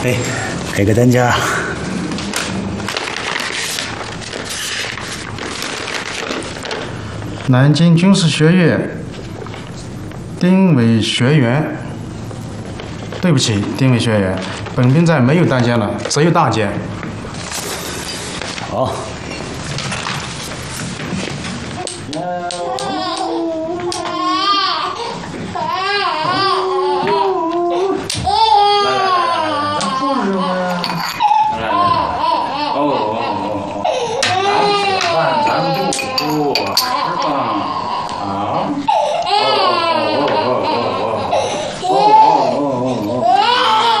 哎，配个担架。 南京军事学院丁伟学员。对不起，丁伟学员，本兵站没有单间了，只有大间。 好。